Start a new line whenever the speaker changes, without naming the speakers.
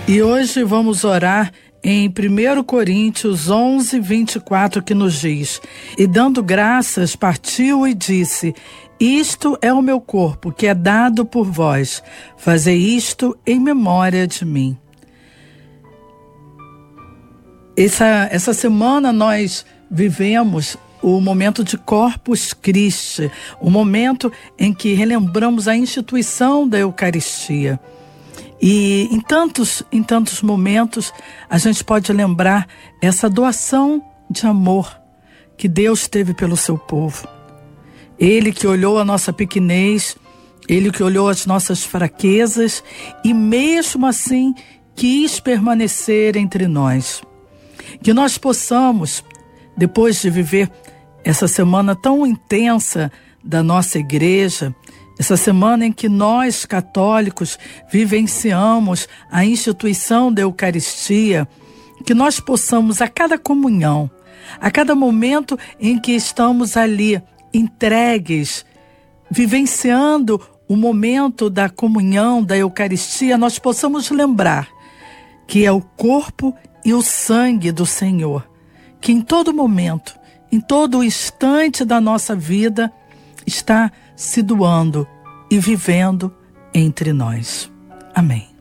E hoje vamos orar em 1 Coríntios 11, 24, que nos diz: E dando graças, partiu e disse: Isto é o meu corpo, que é dado por vós. Fazei isto em memória de mim. Essa semana nós vivemos o momento de Corpus Christi, o momento em que relembramos a instituição da Eucaristia. E em tantos momentos a gente pode lembrar essa doação de amor que Deus teve pelo seu povo. Ele que olhou a nossa pequenez, Ele que olhou as nossas fraquezas e mesmo assim quis permanecer entre nós. Que nós possamos, depois de viver essa semana tão intensa da nossa igreja, essa semana em que nós, católicos, vivenciamos a instituição da Eucaristia, que nós possamos, a cada comunhão, a cada momento em que estamos ali, entregues, vivenciando o momento da comunhão, da Eucaristia, nós possamos lembrar que é o corpo e o sangue do Senhor, que em todo momento, em todo instante da nossa vida, está se doando e vivendo entre nós. Amém.